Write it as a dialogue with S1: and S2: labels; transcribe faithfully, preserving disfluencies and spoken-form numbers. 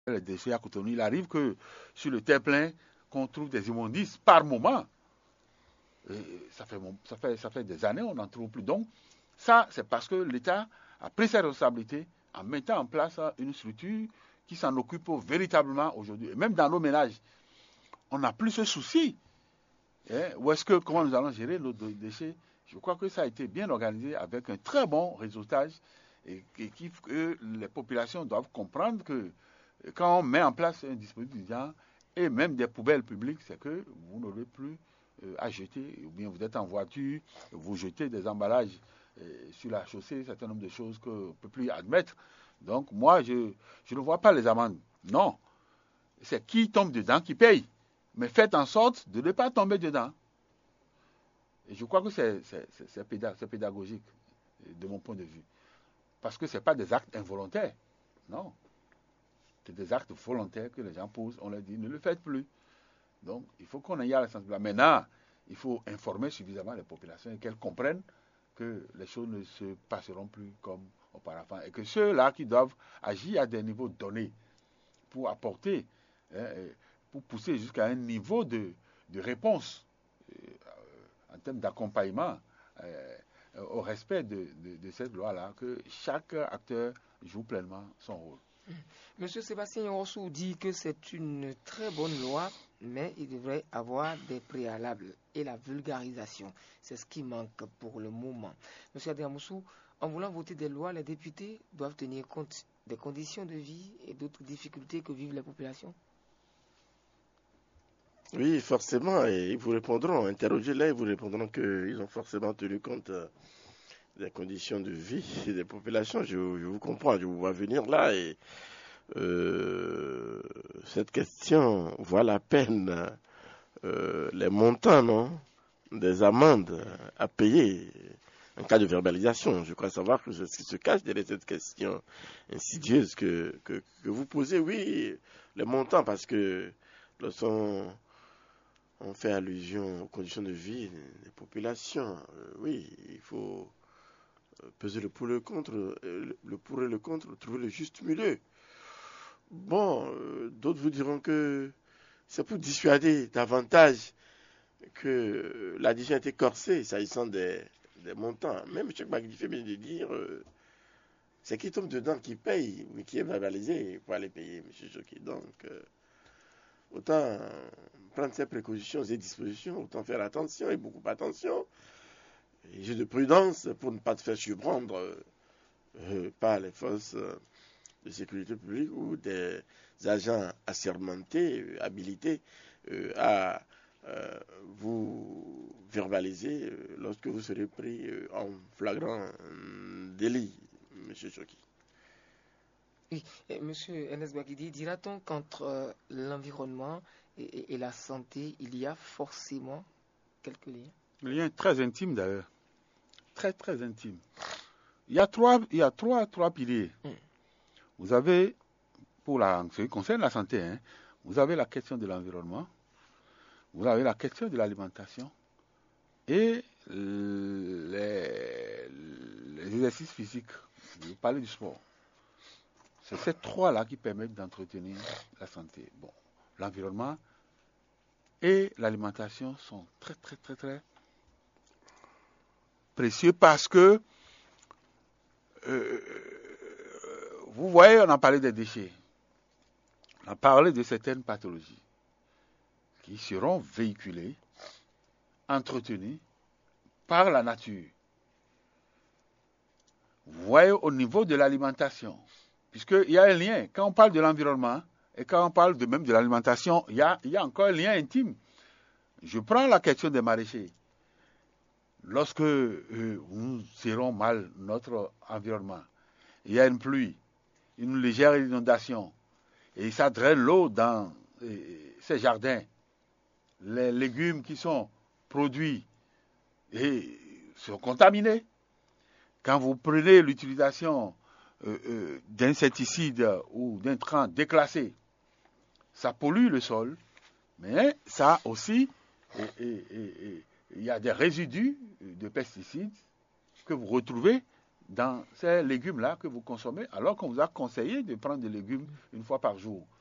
S1: les déchets à Cotonou. Il arrive que sur le terre-plein, qu'on trouve des immondices par moment. Et ça, fait, ça, fait, ça fait des années, on n'en trouve plus. Donc, ça, c'est parce que l'État a pris ses responsabilités en mettant en place une structure qui s'en occupe véritablement aujourd'hui. Et même dans nos ménages, on n'a plus ce souci. Hein, où est-ce que, comment nous allons gérer nos déchets? Je crois que ça a été bien organisé avec un très bon réseautage et, et qui, que les populations doivent comprendre que quand on met en place un dispositif du genre et même des poubelles publiques, c'est que vous n'aurez plus euh, à jeter, ou bien vous êtes en voiture, vous jetez des emballages euh, sur la chaussée, un certain nombre de choses qu'on ne peut plus admettre. Donc moi, je, je ne vois pas les amendes. Non, c'est qui tombe dedans qui paye. Mais faites en sorte de ne pas tomber dedans. Et je crois que c'est, c'est, c'est, c'est pédagogique, de mon point de vue. Parce que ce n'est pas des actes involontaires. Non. C'est des actes volontaires que les gens posent. On leur dit, ne le faites plus. Donc, il faut qu'on aille à la sensibilité. Maintenant, il faut informer suffisamment les populations et qu'elles comprennent que les choses ne se passeront plus comme auparavant. Et que ceux-là qui doivent agir à des niveaux donnés pour apporter, hein, pour pousser jusqu'à un niveau de, de réponse euh, en termes d'accompagnement euh, au respect de, de, de cette loi-là, que chaque acteur joue pleinement son rôle.
S2: Monsieur Sébastien Yorossou dit que c'est une très bonne loi, mais il devrait avoir des préalables et la vulgarisation. C'est ce qui manque pour le moment. Monsieur Adamoussou, en voulant voter des lois, les députés doivent tenir compte des conditions de vie et d'autres difficultés que vivent les populations.
S3: Oui, forcément, et ils vous répondront, interrogez-les, ils vous répondront qu'ils ont forcément tenu compte des conditions de vie des populations. Je, je vous comprends, je vous vois venir là et euh, cette question voit la peine, euh, les montants, non, des amendes à payer en cas de verbalisation. Je crois savoir que ce qui se cache derrière cette question insidieuse que, que, que vous posez, oui, les montants, parce que lorsqu'on on fait allusion aux conditions de vie des populations, euh, oui, il faut peser le pour et le contre, euh, le pour et le contre, trouver le juste milieu. Bon, euh, d'autres vous diront que c'est pour dissuader davantage que l'addition a été corsée, s'agissant des, des montants. Même M. Magnifié vient de dire, euh, c'est qui tombe dedans qui paye, mais qui est verbalisé pour aller payer, M. Joki. Donc, euh, autant prendre ses précautions et dispositions, autant faire attention et beaucoup attention. Et j'ai de prudence pour ne pas te faire surprendre euh, par les forces euh, de sécurité publique ou des agents assermentés, euh, habilités euh, à euh, vous verbaliser euh, lorsque vous serez pris euh, en flagrant euh, délit, M. Choki.
S2: Oui, Monsieur Ernest Bakidi, dira-t-on qu'entre euh, l'environnement et, et, et la santé, il y a forcément quelques liens?
S1: Un lien très intime d'ailleurs. Très, très intime. Il y a trois, il y a trois, trois piliers. Mm. Vous avez, pour la, ce qui concerne la santé, hein, vous avez la question de l'environnement, vous avez la question de l'alimentation et les, les exercices physiques. Vous parlez du sport. C'est ces trois-là qui permettent d'entretenir la santé. Bon, l'environnement et l'alimentation sont très, très, très, très précieux parce que euh, vous voyez, on a parlé des déchets. On a parlé de certaines pathologies qui seront véhiculées, entretenues par la nature. Vous voyez, au niveau de l'alimentation, puisqu'il y a un lien. Quand on parle de l'environnement et quand on parle de, même de l'alimentation, il y a, il y a encore un lien intime. Je prends la question des maraîchers. Lorsque euh, nous serrons mal notre environnement, il y a une pluie, une légère inondation, et ça draine l'eau dans euh, ces jardins. Les légumes qui sont produits et sont contaminés. Quand vous prenez l'utilisation euh, euh, d'insecticides ou d'intrants déclassés, ça pollue le sol, mais ça aussi, et, et, et, et, il y a des résidus de pesticides que vous retrouvez dans ces légumes-là que vous consommez, alors qu'on vous a conseillé de prendre des légumes une fois par jour.